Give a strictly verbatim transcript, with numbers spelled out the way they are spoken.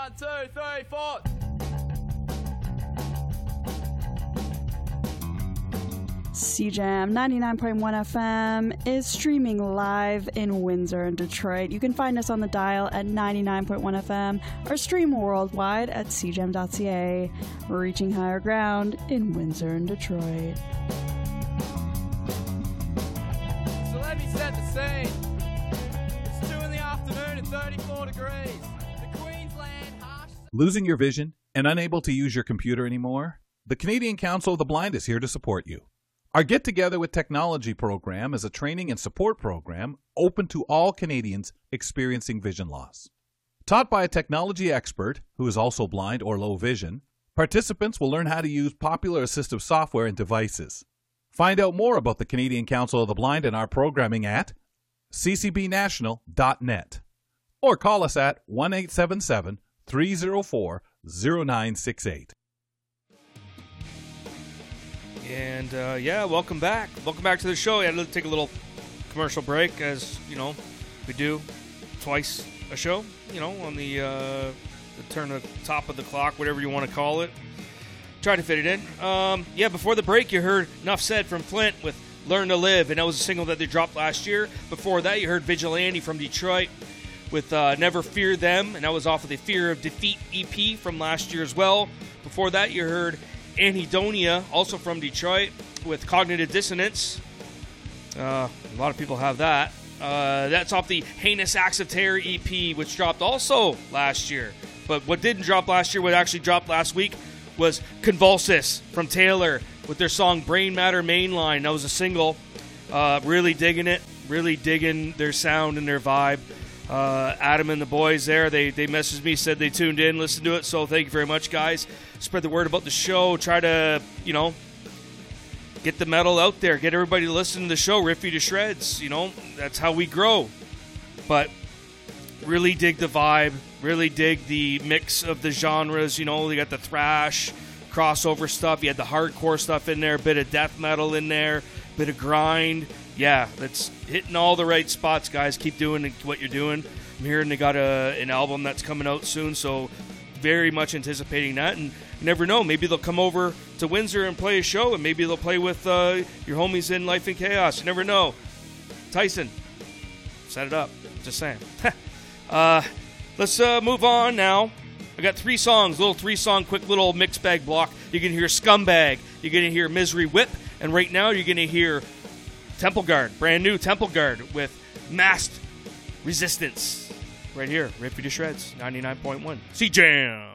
One, two, three, four. C Jam ninety-nine point one F M is streaming live in Windsor and Detroit. You can find us on the dial at ninety-nine point one F M or stream worldwide at c jam dot c a. Reaching higher ground in Windsor and Detroit. So let me set the scene. It's two in the afternoon and thirty-four degrees. The Queensland harsh... Losing your vision and unable to use your computer anymore? The Canadian Council of the Blind is here to support you. Our Get Together with Technology program is a training and support program open to all Canadians experiencing vision loss. Taught by a technology expert who is also blind or low vision, participants will learn how to use popular assistive software and devices. Find out more about the Canadian Council of the Blind and our programming at c c b national dot net or call us at one eight seven seven, three zero four, zero nine six eight. And, uh, yeah, welcome back. Welcome back to the show. I had to take a little commercial break, as, you know, we do twice a show, you know, on the, uh, the turn of top of the clock, whatever you want to call it. Try to fit it in. Um, yeah, before the break, you heard Enough Said from Flint with Learn to Live, and that was a single that they dropped last year. Before that, you heard Vigilante from Detroit with uh, Never Fear Them, and that was off of the Fear of Defeat E P from last year as well. Before that, you heard Anhedonia, also from Detroit, with Cognitive Dissonance. Uh, a lot of people have that. Uh, that's off the Heinous Acts of Terror E P, which dropped also last year. But what didn't drop last year, what actually dropped last week, was Convulsus from Taylor with their song Brain Matter Mainline. That was a single. Uh, really digging it. Really digging their sound and their vibe. Uh, Adam and the boys there, they, they messaged me, said they tuned in, listened to it, so thank you very much, guys. Spread the word about the show. Try to, you know, get the metal out there. Get everybody to listen to the show, Rip You to Shreds. You know, that's how we grow. But really dig the vibe. Really dig the mix of the genres. You know, you got the thrash, crossover stuff. You had the hardcore stuff in there. A bit of death metal in there. A bit of grind. Yeah, that's hitting all the right spots, guys. Keep doing what you're doing. I'm hearing they got a, an album that's coming out soon, so very much anticipating that. And you never know, maybe they'll come over to Windsor and play a show, and maybe they'll play with uh, your homies in Life in Chaos. You never know. Tyson, set it up. Just saying. uh, let's uh, move on now. I got three songs, little three-song, quick little mixed bag block. You're going to hear Scumbag. You're going to hear Misery Whip. And right now you're going to hear Temple Guard, brand new Temple Guard with Masked Resistance. Right here, Rip You to Shreds, ninety-nine point one. C Jam.